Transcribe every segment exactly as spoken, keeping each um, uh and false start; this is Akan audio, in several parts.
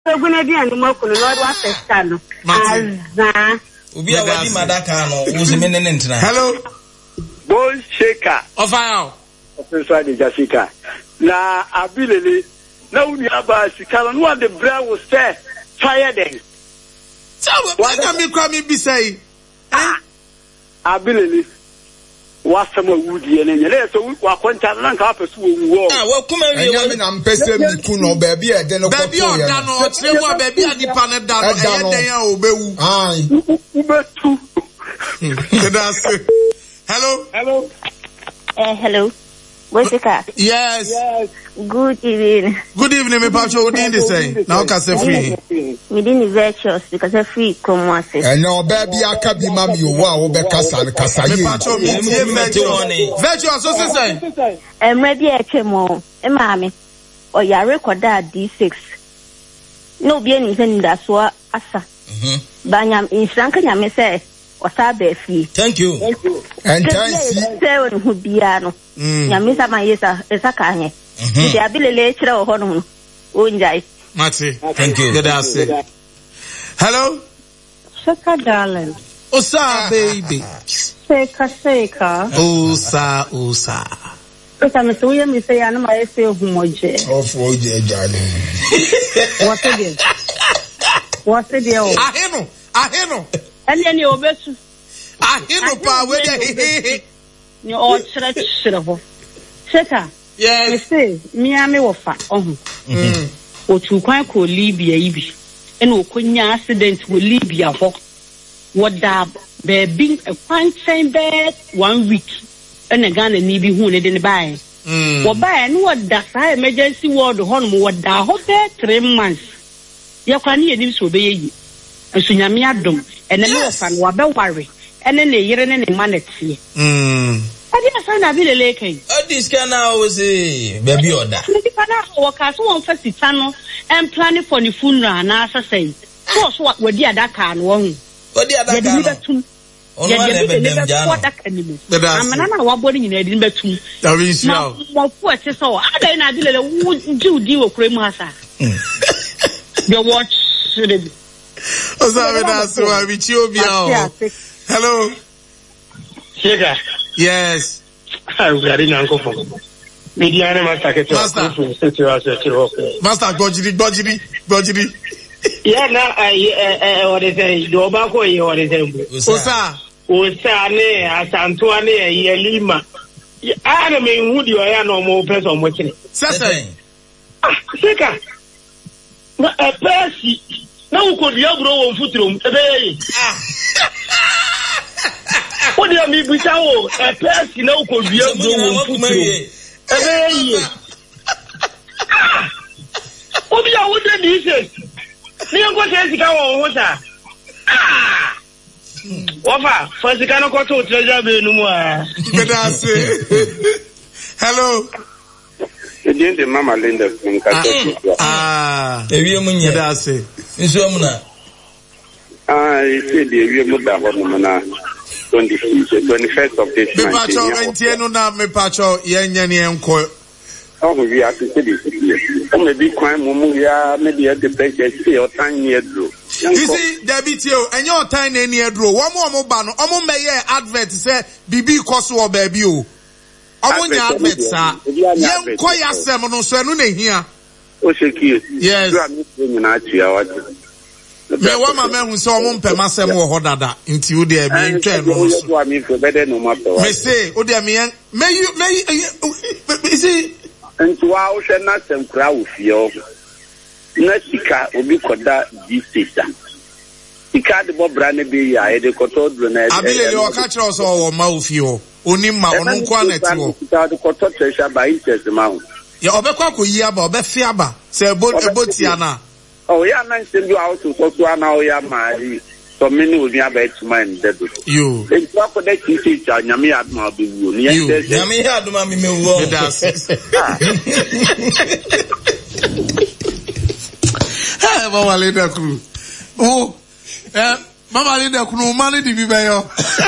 Oguna di anu mo kuno no wa festa no. Azan. Obi a wadi madaka no wo se menene ntina. Hello. Bon sheka. Ofaya. Ofenso de Jessica. Na abilele na uni aba sikala no de bra wo say fire den. So what am I coming be say? Ah. Abilele. Wasama wudi ene nyele so wa kwanta na nka apesu wo. Ah, wa kuma wi wo. Enya na mpese mi ku no ba bi e de no ko to ya. Ba bi oda no kire mu ba bi adipa ne da no e den ya obewu. Ai. Ubetu. Hello. Hello. Eh, hello. What's it called? Yes. Yes. Good evening. Good evening, me pacho. What did you say? Now can say free. Me didn't virtuous because I free come once. And no baby aka bi ma mi o wa wo be kasa kasa ye. Me pacho me tie virtuous. Virtuous so say. Em ready e twemo. E ma me. O ya record D six. No be any thing that so asa. Mhm. Banyam insranka nyame say. Thank you. Thank you. And thanks. Seven who be ano. Yamisa Mayesa, Esakane. The ability to honor. Unjai. Mati. Thank you. Good answer. Hello? Shaka darling. Osa baby. Seka seka. Osa osa. Esa me suya mi se yana ma ese humoje. Of oje darling. What is it? What is it? Aheno. Aheno. And then you obesu. Aheno pa we de. Ni o chira chira ho. Seka. Yes. Me say mi ame wo fa ohun. Mm. O tu kwan ko Libya ibi. Ena okonya accident wo Libya ho. Wo da baby a kwan chain bed one week. Ena Ghana ni bi hu ne de ne bae. Mm. Wo bae no wo da sa emergency ward ho no wo da ho be three months. Ye kwa ni enim so be yi. Ensunyame adom. Ena no wo fa no wa be worry. Ena ne yire ne ne manetie. Mm. Adi asa na bi lele kai. Adi ska na o say baby order. Ni pa na wo ka so won fa sita no and planning for the funeral na asa say. So so we di adaka no wo. Odi adaka no. Ono na be dem jano. Amana na wa body nyina di betum. Da wi sia. Mo fu ate so ada na bi lele wo judi wo kure mu asa. The watch should be. Osa be na so abi chi obi a. Hello. Shega. Yes. I'm ready now. Go for media. Master, Master, Gojiri, Gojiri, Gojiri. Yeah, now I what is it? Do about what you what is it? Osa. Osa ne Asantua ne Yelima. I don't mean would you are no more person watching. Certain. Ah, Shega. A person. Now could you grow on foot? Ah. What do you mean, Bishao? A person now could be a good What do you want to do? You go to the water. Ah, Wafa, first you cannot go to treasure no more. Hello. The Mama Linda from Catholic. Ah, the woman, you say. Is Yamuna. I said the woman. twenty-first of this month. Me pacho entieno na me pacho yenye ni enko. Oh, we have to say this. Oh, maybe crime mumu ya maybe at the best say or time near draw. You see, Debitio, and your time near draw. One more mobano, omo meye advert say bibi koso o baby o. Omo nya advert sa. Yen ko ya sem no so enu na hia. O sheki. Yes. You are me na tia what. Me wa ma mehu se omo mpema sem wo ho dada nti wo de me ntwe no so me say wo de me me me see nti wa wo hwe na sem kra wo fie o na sika obi koda disita sika de bobra ne be ya e de koto dro na abilele o ka kire so wo ma wo fie o oni ma ono nko anati wo sika de koto treasure by interest ma wo ya obekwa ko yi aba obefi aba se ebo eboti ana. Oh, yeah, man, send you out to so now. Yeah, my so many will be about to mind that you. It's not for that you see, Yami had my boo. Yami had my me. Hey, Mama Linda Crew. Oh, eh, Mama Linda Crew, money to be by.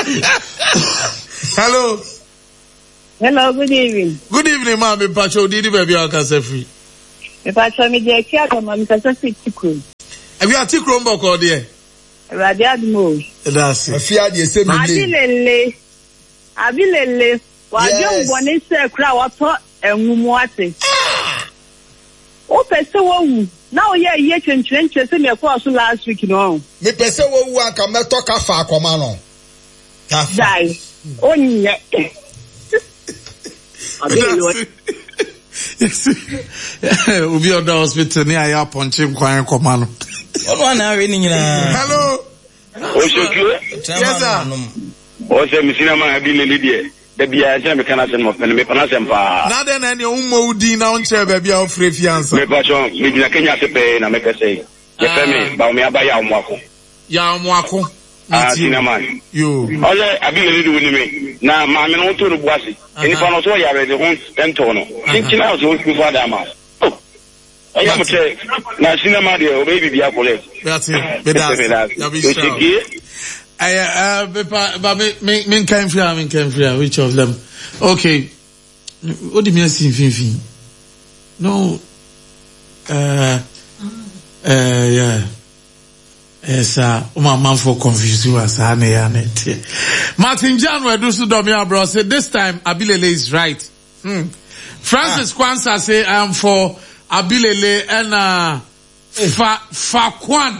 Hello. Hello, good evening. Good evening, Mama Pacho. Did you baby? I can say free. If I tell me the care of my Mister Tikro. Have you a Tikro Mboko there? Radiad Mo. That's it. Afia de se me. Abilele. Abilele. Wa jom boni se kra wa to enwumu ate. O pese wo wu. Now ye ye twentwen twese me ko so last week no. Me pese wo wu anka me to ka fa akoma no. Ka fa. Dai. Onye. Abilele. Yes. Ubi oda hospital ni aya ponche kwan koma no. Ono na we ni nyina. Hello. Oshokwe. Yes sir. O se misina ma Abilele die. Da bia se me kana se mo pen me pana se mpa. Na de na ne ummo udi na onche ba bia ofre fiansa. Me pa so me dina Kenya se pe na me pese. Je fe me ba me abaya omwako. Ya omwako. Ah, Sinaman. Yo. Ole Abilele du ni me. Na ma me no to no buase. Eni pa no so ya be de hon ento no. Kinchina so ku fa da ma. I am say na cinema de o baby bia collect. That's it. Be that. Ya be sure. I uh but but me me can free me can free which of them? Okay. What do you mean sin fin fin? No. Uh uh yeah. Yes, uh, my man for confused was Martin John we do so do me bro say this time Abilele is right. Hmm. Francis ah. Kwanzaa say I am for Abilele and uh fa Fakwan.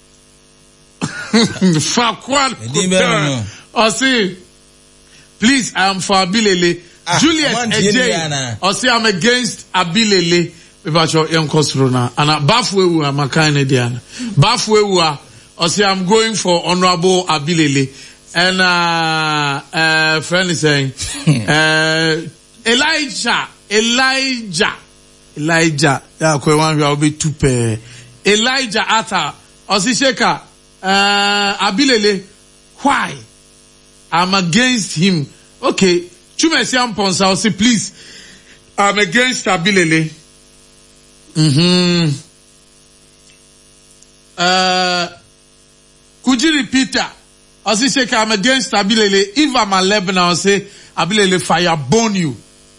Fakwan. Or say please I am for Abilele. Ah, Juliet Ejay. Or say I'm against Abilele. Bibacho Yankosrona. And uh, Bafwewu am a kind of Diana. Bafwewu or say I'm going for Honorable Abilele. And uh uh friend is saying uh Elijah Elijah Elijah yeah kwe one will be two pair Elijah Ata Osisheka uh Abilele why I'm against him. Okay Chumesi Amponsa will say please I'm against Abilele. Mm-hmm. Uh could you repeat that? As he say, I'm against Abilele. If I'm a Lebanon, I'll say, Abilele fire burn you.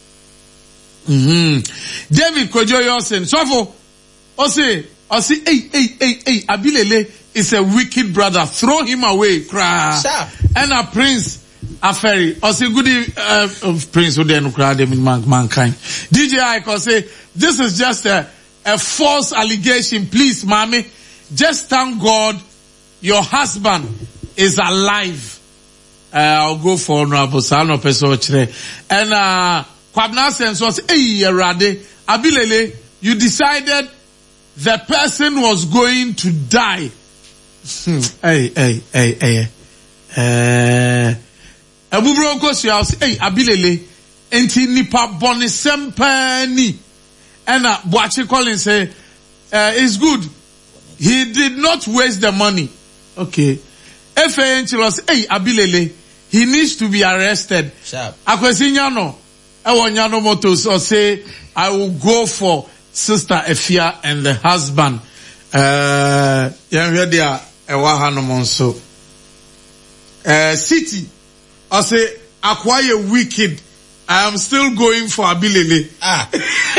Mm-hmm. David Kojo Yosen. So for, I'll say, I'll say, hey, hey, hey, hey, Abilele is a wicked brother. Throw him away. Cry. And a prince, Aferi. I'll say, good, uh, prince who didn't cry them in mankind. D J I can say, this is just a, a false allegation. Please, mommy, just thank God your husband is alive. Uh, I'll go for Honorable Sano Pesochre. And, uh, Kwabna Sense was, hey, Rade, Abilele, you decided the person was going to die. hey, hey, hey, hey. Uh, Abubro Kosi, I'll say, hey, Abilele, enti nipa boni sempani. And, uh, Boachi Collins say, uh, it's good. He did not waste the money. Okay. F A N Chilos, hey, Abilele, he needs to be arrested. Sharp. Akwesinyano, Ewonyano Motos, or say, I will go for Sister Efia and the husband. Uh, Yanwedia, Ewahano Monso. Uh, City, I say, acquire wicked. I am still going for Abilele. Ah.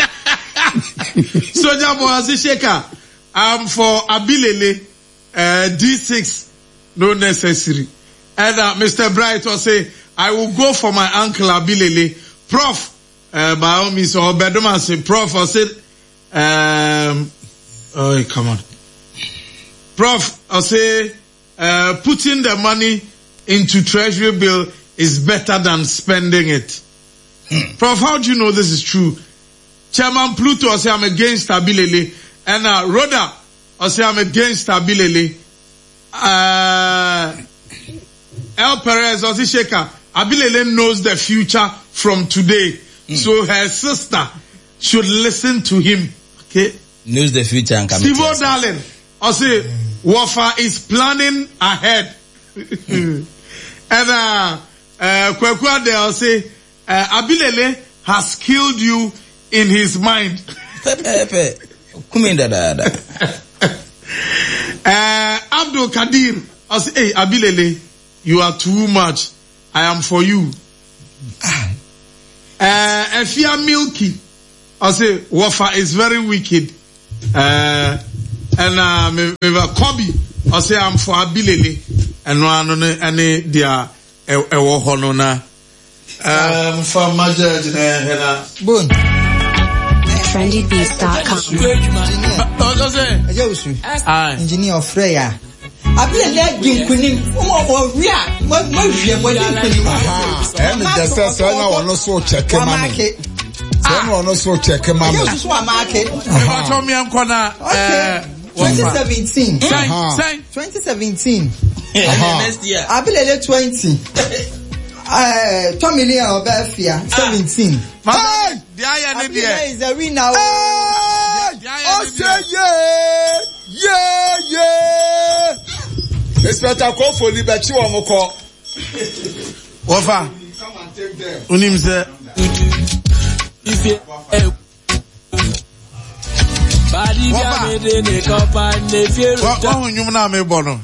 So, Jabo, as a shaker, I'm for Abilele. Uh, D six, no necessary. And uh, Mister Bright will say, I will go for my uncle Abilele. Prof, uh, by all means, or Bedouin say, Prof, I said, um, oh, come on. Prof, I say, uh, putting the money into treasury bill is better than spending it. Hmm. Prof, how do you know this is true? Chairman Pluto, I say, I'm against Abilele. And uh, Rhoda, I say I'm against Abilele. Uh, El Perez, I say Sheka, Abilele knows the future from today. Mm. So her sister should listen to him. Okay? Knows the future and come. Steve O'Darling, I say, mm. Wafa is planning ahead. And, uh, uh, Kwekwade, I say, uh, Abilele has killed you in his mind. Uh, Abdul Kadir, I say, hey, Abilele, you are too much. I am for you. Uh, Efia Milky, I say, Wafa is very wicked. Uh, and uh, me me Kobe. I say I'm for Abilele. And no ano ne ane dia ewo hono na. Um, for my judge na Boom. trendy beats dot com. Engineer of Freya. I've been let you kunim. Oh, we are. What we are. What you kunim? And the just say now no so check money. Say no so check money. Just one market. Tell me I'm gonna. twenty seventeen. twenty seventeen. Next year. I've been let twenty. Uh, two million or Belfia, seventeen. Hey! The iron is the winner. Oh, say yeah! Yeah, yeah! It's better call for liberty or moko. Wafa. Come and take them. Unim se. If you Badi gamede ne kopa ne fieru. Wa wa nyum na me bono.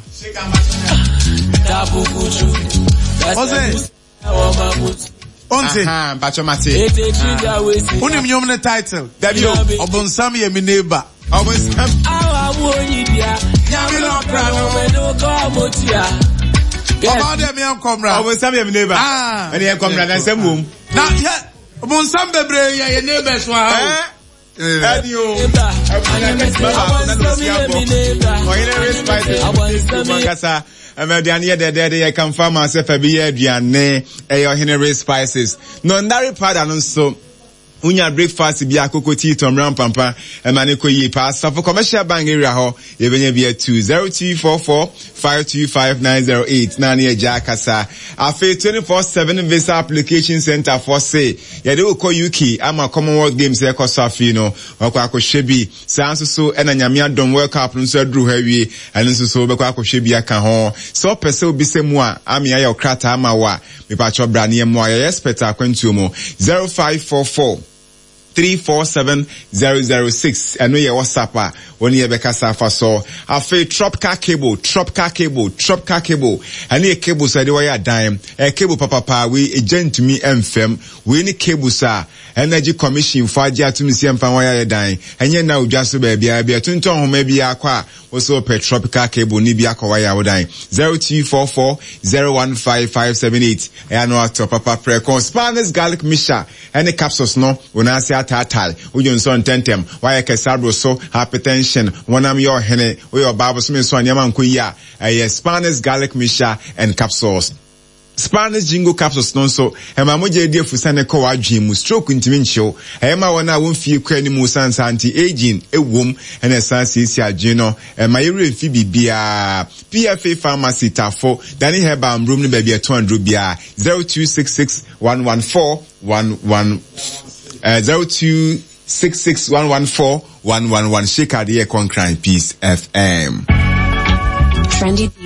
Tabu kuchu. Ose. Onse. Ah, Pacho Mate. Unim nyum ne title. Dabi o. Obonsam ye me neighbor. Obonsam. Awa woni dia. Nyame no kra no ko motia. Oba de me ankomra. Obonsam ye me neighbor. Ah. Ene ankomra na nsam wom. Na ye obonsam bebre ye neighbor so ha. Eh. Adi o. Abana American ye de de ye can farm myself a be aduane e your Henry Spices. No ndari pada no so unya breakfast bi akoko tea tom ram pampa e mane ko yi pa for commercial bank area ho ye benya bi two zero two four four five two five nine zero eight na na eja kasa afi twenty-four seven visa application center for say ye de ko U K ama Commonwealth Games e ko safi no akwa akɔhwɛ bi sanso so e na nyame adom World Cup no so aduru ha wie ene nso so be ko akɔhwɛ bi aka ho so pese obi se mu a ami ya okrata ama wa me pa cho bra ne mu a ye expect akwantuo mo zero five four four three four seven zero zero six eno ye WhatsApp a woni ye beka safa so afi tropical cable tropical cable tropical cable ani e cable so de wo ya dan e cable papa pa we agentumi emfem we ni cable sa energy commission for agia to mi siam fa wo ya dan enye na odwa so ba bia bia tunton homa bia akwa wo so pe tropical cable ni bia akwa ya wo dan zero two four four zero one five five seven eight e no ato papa pre con Spanish garlic misha any capsules no wona se atatal ujo nso tentem why kesabro so hypertension when I'm your hene or your bible so me so anyama nkoyi a Spanish garlic misha and capsules Spanish jingo capsules non so e ma moje die fusane ko wadwen mu stroke ntimi nchew e ma wona won fie kwa ni mu sansa anti aging ewom ene sansa isi adwen no e ma yere fi bibia P F A pharmacy tafo dani heba room no ba bia two hundred bia zero two six six one one four one one uh, zero two six six one one four one one one shake out here con crime peace F M Trendy